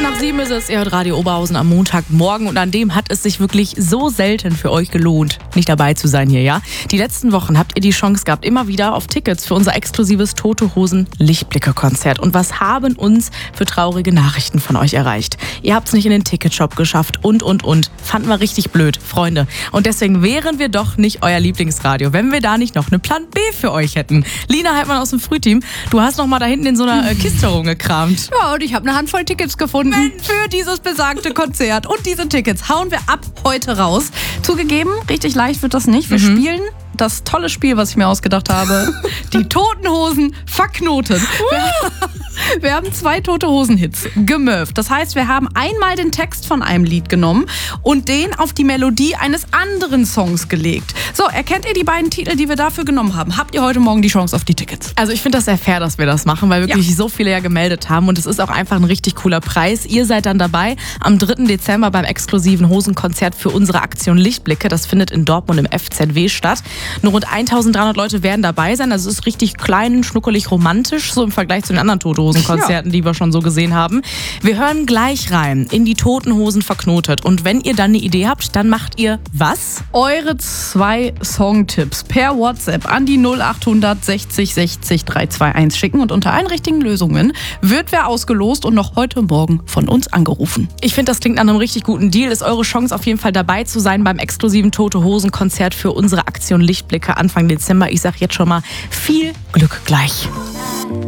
7 ist es, ihr hört Radio Oberhausen am Montagmorgen und an dem hat es sich wirklich so selten für euch gelohnt, nicht dabei zu sein hier, ja? Die letzten Wochen habt ihr die Chance gehabt, immer wieder auf Tickets für unser exklusives Tote Hosen Lichtblicke-Konzert. Und was haben uns für traurige Nachrichten von euch erreicht? Ihr habt es nicht in den Ticketshop geschafft und. Fanden wir richtig blöd, Freunde. Und deswegen wären wir doch nicht euer Lieblingsradio, wenn wir da nicht noch einen Plan B für euch hätten. Lina Heidmann aus dem Frühteam, du hast noch mal da hinten in so einer Kiste rumgekramt. Ja, und ich habe eine Handvoll Tickets gefunden für dieses besagte Konzert. Und diese Tickets hauen wir ab heute raus. Zugegeben, richtig leicht wird das nicht. Wir spielen das tolle Spiel, was ich mir ausgedacht habe. Die Toten Hosen verknotet. Wir haben 2 Tote Hosen-Hits gemurft. Das heißt, wir haben einmal den Text von einem Lied genommen und den auf die Melodie eines anderen Songs gelegt. So, erkennt ihr die beiden Titel, die wir dafür genommen haben? Habt ihr heute Morgen die Chance auf die Tickets? Also ich finde das sehr fair, dass wir das machen, weil wirklich so viele ja gemeldet haben und es ist auch einfach ein richtig cooler Preis. Ihr seid dann dabei am 3. Dezember beim exklusiven Hosenkonzert für unsere Aktion Lichtblicke. Das findet in Dortmund im FZW statt. Nur rund 1300 Leute werden dabei sein. Also es ist richtig klein, schnuckelig, romantisch, so im Vergleich zu den anderen Tote Hosen-Konzerten, die wir schon so gesehen haben. Wir hören gleich rein in die Toten Hosen verknotet. Und wenn ihr dann eine Idee habt, dann macht ihr was? Eure 2 Songtipps per WhatsApp an die 0800 60 60 321 schicken. Und unter allen richtigen Lösungen wird wer ausgelost und noch heute Morgen von uns angerufen. Ich finde, das klingt nach einem richtig guten Deal. Ist eure Chance auf jeden Fall dabei zu sein beim exklusiven Tote Hosen-Konzert für unsere Aktion Lichtblicke Anfang Dezember. Ich sage jetzt schon mal viel Glück gleich.